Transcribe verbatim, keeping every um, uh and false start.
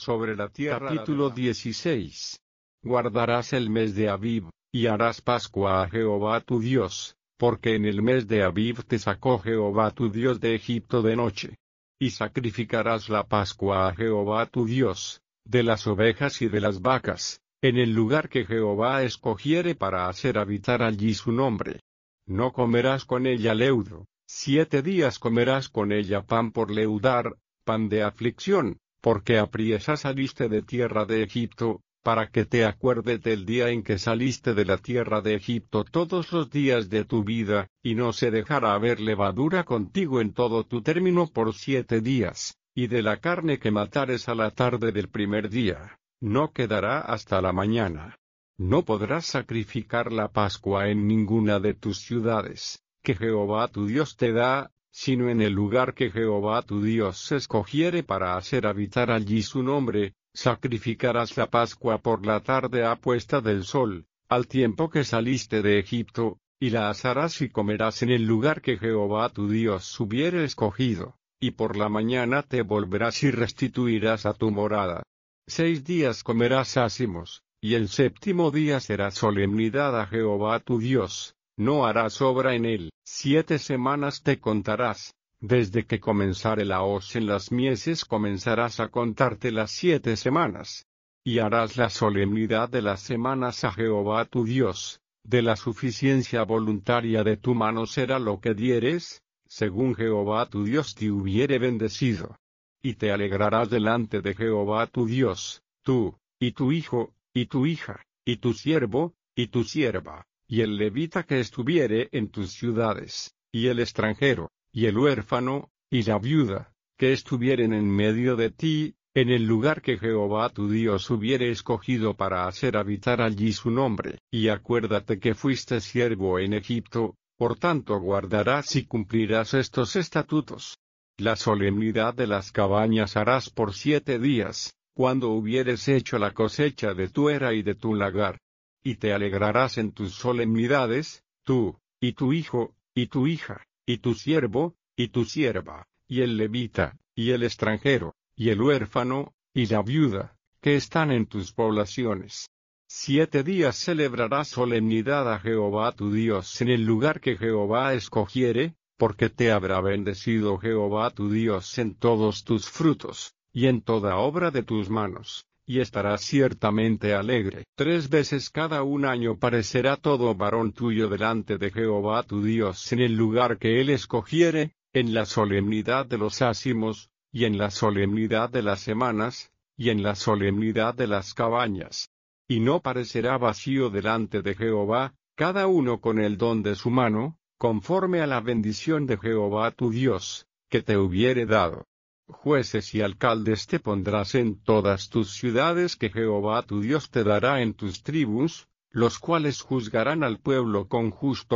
sobre la tierra. Capítulo dieciséis. Guardarás el mes de Abib, y harás Pascua a Jehová tu Dios, porque en el mes de Abib te sacó Jehová tu Dios de Egipto de noche. Y sacrificarás la Pascua a Jehová tu Dios, de las ovejas y de las vacas, en el lugar que Jehová escogiere para hacer habitar allí su nombre. No comerás con ella leudo, siete días comerás con ella pan por leudar, pan de aflicción, porque apriesa saliste de tierra de Egipto, para que te acuerdes del día en que saliste de la tierra de Egipto todos los días de tu vida, y no se dejará haber levadura contigo en todo tu término por siete días, y de la carne que matares a la tarde del primer día, no quedará hasta la mañana. No podrás sacrificar la Pascua en ninguna de tus ciudades, que Jehová tu Dios te da, sino en el lugar que Jehová tu Dios escogiere para hacer habitar allí su nombre. Sacrificarás la Pascua por la tarde a puesta del sol, al tiempo que saliste de Egipto, y la asarás y comerás en el lugar que Jehová tu Dios hubiere escogido, y por la mañana te volverás y restituirás a tu morada. Seis días comerás ázimos, y el séptimo día será solemnidad a Jehová tu Dios, no harás obra en él. Siete semanas te contarás. Desde que comenzare la hoz en las mieses comenzarás a contarte las siete semanas. Y harás la solemnidad de las semanas a Jehová tu Dios, de la suficiencia voluntaria de tu mano será lo que dieres, según Jehová tu Dios te hubiere bendecido. Y te alegrarás delante de Jehová tu Dios, tú, y tu hijo, y tu hija, y tu siervo, y tu sierva, y el levita que estuviere en tus ciudades, y el extranjero, y el huérfano, y la viuda, que estuvieren en medio de ti, en el lugar que Jehová tu Dios hubiere escogido para hacer habitar allí su nombre. Y acuérdate que fuiste siervo en Egipto, por tanto guardarás y cumplirás estos estatutos. La solemnidad de las cabañas harás por siete días, cuando hubieres hecho la cosecha de tu era y de tu lagar. Y te alegrarás en tus solemnidades, tú, y tu hijo, y tu hija, y tu siervo, y tu sierva, y el levita, y el extranjero, y el huérfano, y la viuda, que están en tus poblaciones. Siete días celebrarás solemnidad a Jehová tu Dios en el lugar que Jehová escogiere, porque te habrá bendecido Jehová tu Dios en todos tus frutos, y en toda obra de tus manos, y estarás ciertamente alegre. Tres veces cada un año parecerá todo varón tuyo delante de Jehová tu Dios en el lugar que él escogiere, en la solemnidad de los ázimos, y en la solemnidad de las semanas, y en la solemnidad de las cabañas. Y no parecerá vacío delante de Jehová, cada uno con el don de su mano, conforme a la bendición de Jehová tu Dios, que te hubiere dado. Jueces y alcaldes te pondrás en todas tus ciudades que Jehová tu Dios te dará en tus tribus, los cuales juzgarán al pueblo con justo